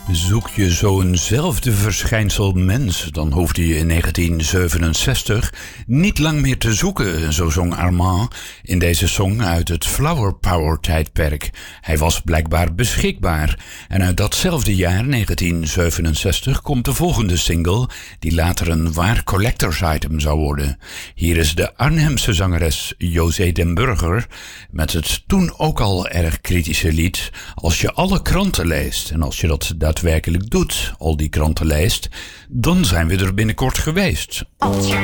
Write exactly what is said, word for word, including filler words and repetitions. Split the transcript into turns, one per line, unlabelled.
Zoek je zo'nzelfde verschijnsel mens, dan hoefde je in negentien zevenenzestig niet lang meer te zoeken, zo zong Armand in deze song uit het Flower Power tijdperk. Hij was blijkbaar beschikbaar. En uit datzelfde jaar, negentien zevenenzestig, komt de volgende single, die later een waar collectors item zou worden. Hier is de Arnhemse zangeres José den Burger met het toen ook al erg kritische lied Als je alle kranten leest. En als je dat daadwerkelijk doet, al die kranten leest, dan zijn we er binnenkort geweest.